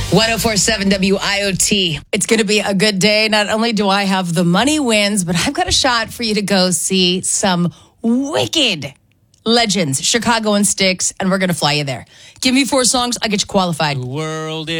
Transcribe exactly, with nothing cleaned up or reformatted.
one oh four point seven W I O T. It's going to be a good day. Not only do I have the money wins, but I've got a shot for you to go see some wicked legends, Chicago and Styx, and we're going to fly you there. Give me four songs, I'll get you qualified. The world is